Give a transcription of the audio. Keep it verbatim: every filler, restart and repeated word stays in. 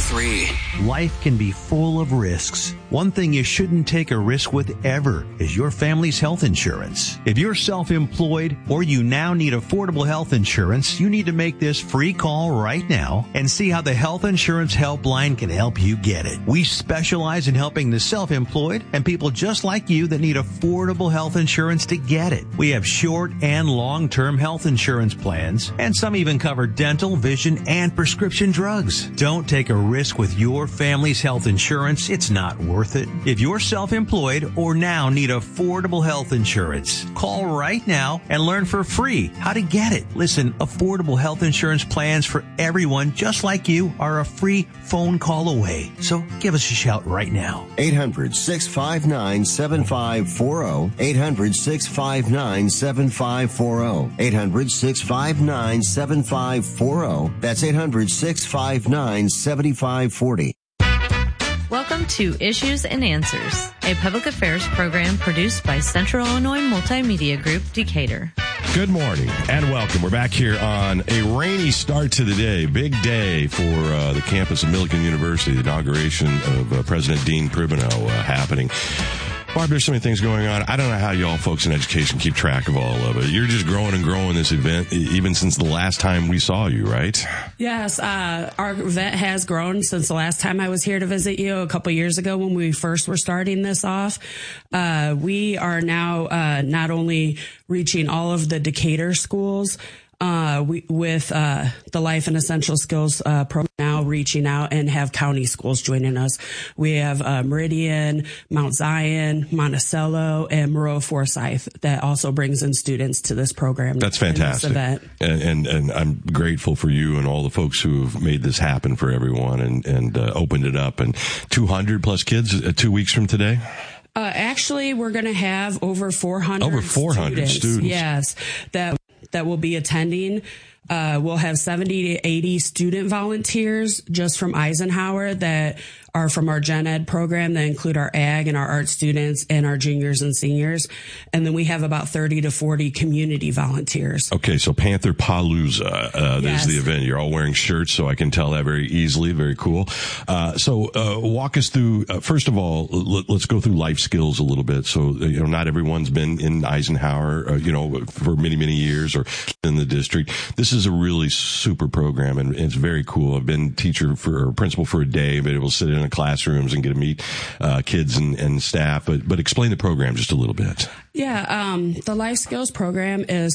three. Life can be full of risks. One thing you shouldn't take a risk with ever is your family's health insurance. If you're self-employed or you now need affordable health insurance, you need to make this free call right now and see how the Health Insurance Helpline can help you get it. We specialize in helping the self-employed and people just like you that need affordable health insurance to get it. We have short and long-term health insurance plans, and some even cover dental, vision, and prescription drugs. Don't take a risk with your family's health insurance. It's not worth it. If you're self-employed or now need affordable health insurance, call right now and learn for free how to get it. Listen, affordable health insurance plans for everyone just like you are a free phone call away. So give us a shout right now. eight hundred, six five nine, seven five four zero. eight hundred, six five nine, seven five four zero. eight hundred, six five nine, seven five four zero. That's eight hundred, six five nine, seven five four zero. Welcome to Issues and Answers, a public affairs program produced by Central Illinois Multimedia Group, Decatur. Good morning and welcome. We're back here on a rainy start to the day. Big day for uh, the campus of Millikin University, the inauguration of uh, President Dean Pribenow uh, happening. Barb, there's so many things going on. I don't know how y'all folks in education keep track of all of it. You're just growing and growing this event, even since the last time we saw you, right? Yes, uh, our event has grown since the last time I was here to visit you a couple years ago when we first were starting this off. Uh, we are now uh, not only reaching all of the Decatur schools, Uh, we, with, uh, the Life and Essential Skills, uh, program now reaching out and have county schools joining us. We have, uh, Meridian, Mount Zion, Monticello, and Moreau Forsyth that also brings in students to this program. That's fantastic. And, and, and I'm grateful for you and all the folks who have made this happen for everyone and, and, uh, opened it up. And two hundred plus kids uh, two weeks from today? Uh, actually, we're going to have over four hundred Over four hundred students. students. Yes. That that will be attending. Uh, we'll have seventy to eighty student volunteers just from Eisenhower that are from our gen ed program that include our ag and our art students and our juniors and seniors. And then we have about thirty to forty community volunteers. Okay, so Panther Palooza, uh, yes. is the event. You're all wearing shirts, so I can tell that very easily. Very cool. Uh, so uh, walk us through, uh, first of all, l- let's go through life skills a little bit. So, uh, you know, not everyone's been in Eisenhower, uh, you know, for many, many years or in the district. This is a really super program, and it's very cool. I've been teacher for, or principal for a day, been able to sit in the classrooms and get to meet uh, kids and, and staff. But, but explain the program just a little bit. Yeah, um, the Life Skills program is